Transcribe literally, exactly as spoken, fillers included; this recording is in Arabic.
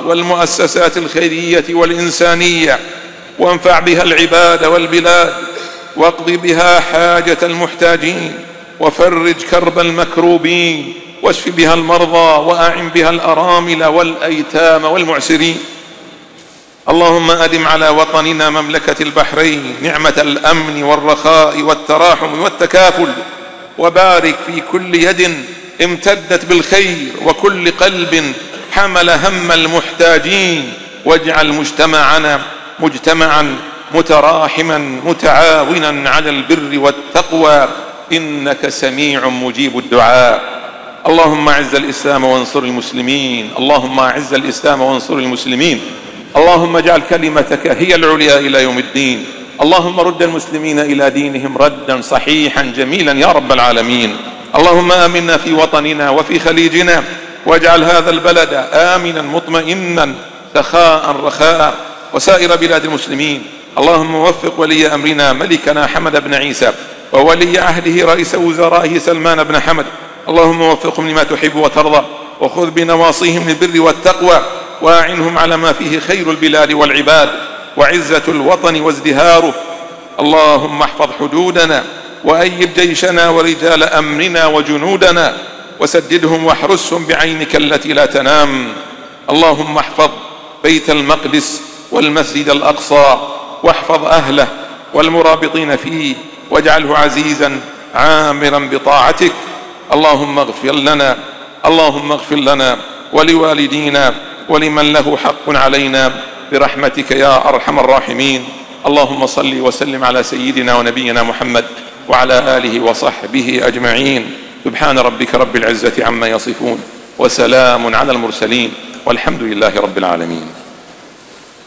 والمؤسسات الخيرية والإنسانية، وانفع بها العباد والبلاد، واقض بها حاجة المحتاجين، وفرج كرب المكروبين، واشف بها المرضى، وأعن بها الأرامل والأيتام والمعسرين. اللهم أدم على وطننا مملكة البحرين نعمة الأمن والرخاء والتراحم والتكافل، وبارك في كل يد امتدت بالخير وكل قلب حمل هم المحتاجين، واجعل مجتمعنا مجتمعا متراحما متعاونا على البر والتقوى، إنك سميع مجيب الدعاء. اللهم أعز الإسلام وانصر المسلمين، اللهم أعز الإسلام وانصر المسلمين، اللهم اجعل كلمتك هي العليا إلى يوم الدين. اللهم رد المسلمين إلى دينهم ردا صحيحا جميلا يا رب العالمين. اللهم آمنا في وطننا وفي خليجنا، واجعل هذا البلد آمنا مطمئنا سخاء رخاء، وسائر بلاد المسلمين. اللهم وفق ولي أمرنا ملكنا حمد بن عيسى، وولي عهده رئيس وزرائه سلمان بن حمد، اللهم وفقهم لما تحب وترضى، وخذ بنواصيهم للبر والتقوى، وأعنهم على ما فيه خير البلاد والعباد وعزة الوطن وازدهاره. اللهم احفظ حدودنا، وأيد جيشنا ورجال أمرنا وجنودنا، وسددهم واحرسهم بعينك التي لا تنام. اللهم احفظ بيت المقدس والمسجد الأقصى، واحفظ أهله والمرابطين فيه، واجعله عزيزا عامرا بطاعتك. اللهم اغفر لنا، اللهم اغفر لنا ولوالدينا ولمن له حق علينا برحمتك يا أرحم الراحمين. اللهم صل وسلم على سيدنا ونبينا محمد وعلى آله وصحبه أجمعين. سبحان ربك رب العزة عما يصفون، وسلام على المرسلين، والحمد لله رب العالمين.